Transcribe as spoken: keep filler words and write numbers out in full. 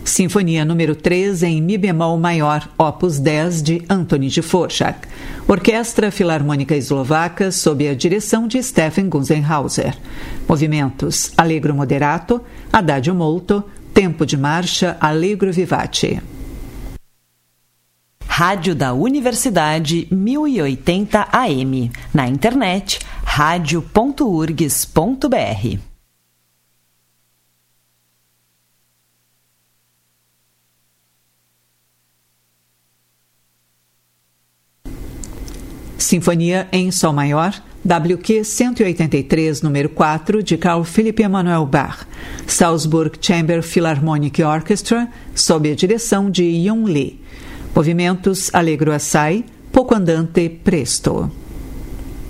Sinfonia número três em Mi bemol maior, opus dez de Antoni Dvorak. Orquestra Filarmônica Eslovaca sob a direção de Stefan Gunzenhauser. Movimentos Allegro moderato, Adagio molto, tempo de marcha Allegro vivace. Rádio da Universidade mil e oitenta A M. Na internet, radio ponto urgs ponto br. Sinfonia em Sol maior, W Q cento e oitenta e três, número quatro, de Carl Philipp Emanuel Bach. Salzburg Chamber Philharmonic Orchestra, sob a direção de Yun Lee. Movimentos Allegro assai, poco andante presto.